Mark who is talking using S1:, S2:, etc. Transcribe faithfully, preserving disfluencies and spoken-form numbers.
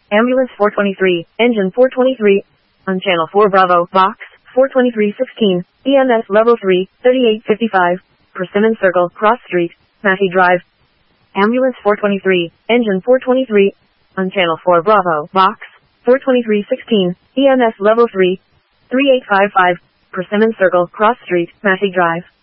S1: Ambulance four twenty-three, Engine four twenty-three, on Channel four Bravo, Box four twenty-three sixteen, E M S Level three, thirty-eight fifty-five, Persimmon Circle, Cross Street, Massey Drive. Ambulance four twenty-three, Engine four twenty-three, on Channel four Bravo, Box four twenty-three sixteen, E M S Level three, thirty-eight fifty-five, Persimmon Circle, Cross Street, Massey Drive.